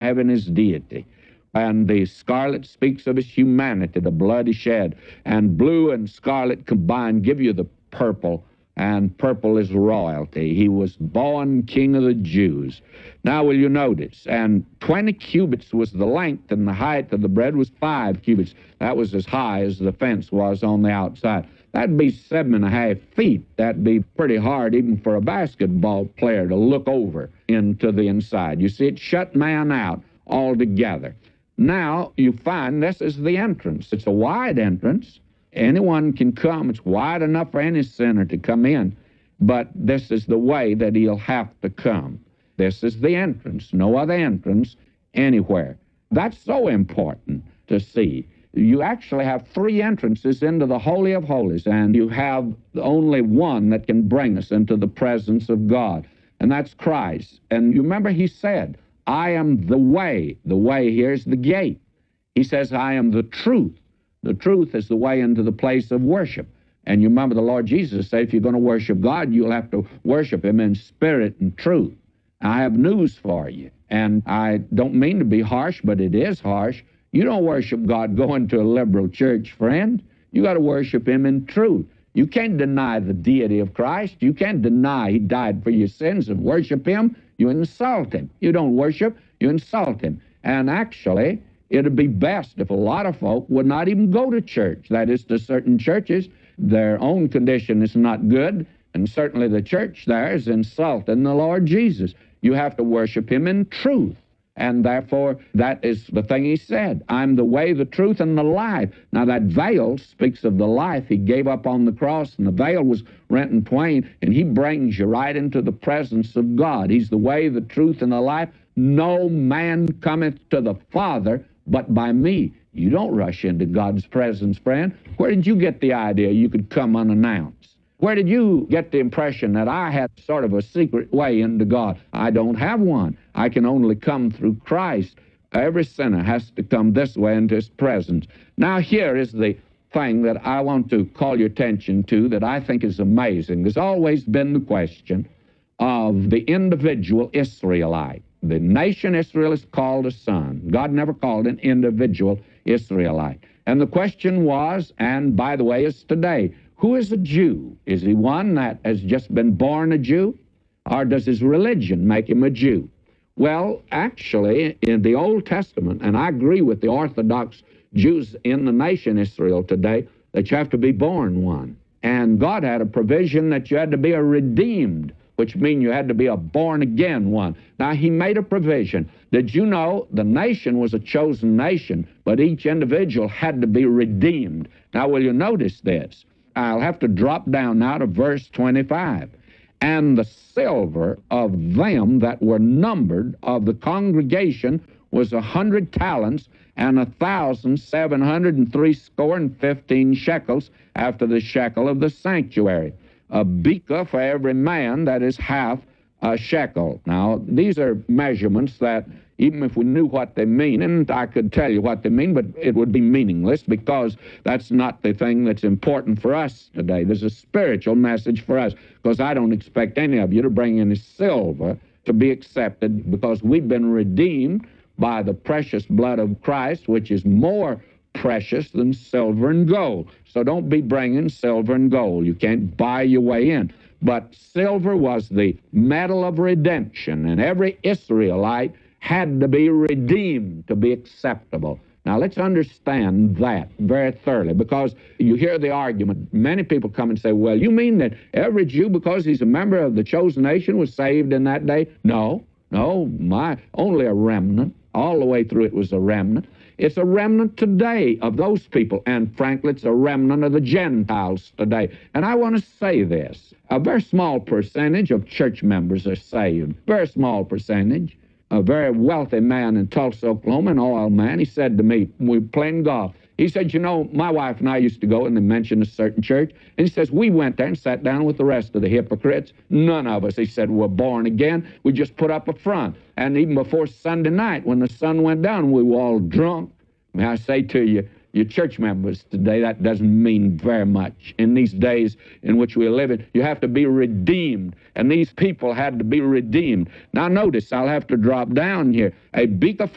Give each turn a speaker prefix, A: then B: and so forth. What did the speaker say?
A: having his deity. And the scarlet speaks of his humanity, the blood he shed. And blue and scarlet combined give you the purple, and purple is royalty. He was born King of the Jews. Now, will you notice? And 20 cubits was the length, and the height of the bread was 5 cubits. That was as high as the fence was on the outside. That'd be 7.5 feet. That'd be pretty hard even for a basketball player to look over into the inside. You see, it shut man out altogether. Now, you find this is the entrance. It's a wide entrance. Anyone can come. It's wide enough for any sinner to come in. But this is the way that he'll have to come. This is the entrance. No other entrance anywhere. That's so important to see. You actually have 3 entrances into the Holy of Holies, and you have only one that can bring us into the presence of God, and that's Christ. And you remember he said, I am the way. The way here is the gate. He says, I am the truth. The truth is the way into the place of worship. And you remember the Lord Jesus said, if you're going to worship God, you'll have to worship him in spirit and truth. I have news for you, and I don't mean to be harsh, but it is harsh. You don't worship God going to a liberal church, friend. You got to worship him in truth. You can't deny the deity of Christ. You can't deny he died for your sins and worship him. You insult him. You don't worship, you insult him. And actually, it'd be best if a lot of folk would not even go to church. That is, to certain churches, their own condition is not good, and certainly the church there is insulting the Lord Jesus. You have to worship him in truth. And therefore, that is the thing he said. I'm the way, the truth, and the life. Now, that veil speaks of the life he gave up on the cross, and the veil was rent in twain, and he brings you right into the presence of God. He's the way, the truth, and the life. No man cometh to the Father but by me. You don't rush into God's presence, friend. Where did you get the idea you could come unannounced? Where did you get the impression that I had sort of a secret way into God? I don't have one. I can only come through Christ. Every sinner has to come this way into his presence. Now, here is the thing that I want to call your attention to that I think is amazing. There's always been the question of the individual Israelite. The nation Israel is called a son. God never called an individual Israelite. And the question was, and by the way, is today, who is a Jew? Is he one that has just been born a Jew? Or does his religion make him a Jew? Well, actually, in the Old Testament, and I agree with the Orthodox Jews in the nation Israel today, that you have to be born one. And God had a provision that you had to be a redeemed, which means you had to be a born-again one. Now, he made a provision. Did you know the nation was a chosen nation, but each individual had to be redeemed? Now, will you notice this? I'll have to drop down now to verse 25. And the silver of them that were numbered of the congregation was 100 talents, and 1,763 shekels, after the shekel of the sanctuary. A beka for every man, that is half a shekel. Now, these are measurements that, even if we knew what they mean, and I could tell you what they mean, but it would be meaningless because that's not the thing that's important for us today. There's a spiritual message for us, because I don't expect any of you to bring any silver to be accepted, because we've been redeemed by the precious blood of Christ, which is more precious than silver and gold. So don't be bringing silver and gold. You can't buy your way in. But silver was the metal of redemption, and every Israelite had to be redeemed to be acceptable. Now, let's understand that very thoroughly, because you hear the argument. Many people come and say, well, you mean that every Jew, because he's a member of the chosen nation, was saved in that day? No, only a remnant. All the way through it was a remnant. It's a remnant today of those people, and frankly, it's a remnant of the Gentiles today. And I want to say this. A very small percentage of church members are saved. Very small percentage. A very wealthy man in Tulsa, Oklahoma, an oil man, he said to me, we were playing golf. He said, you know, my wife and I used to go, and they mentioned a certain church, and he says, we went there and sat down with the rest of the hypocrites. None of us, he said, were born again. We just put up a front. And even before Sunday night, when the sun went down, we were all drunk. May I say to you, your church members today, that doesn't mean very much. In these days in which we live in, you have to be redeemed. And these people had to be redeemed. Now notice, I'll have to drop down here. A beka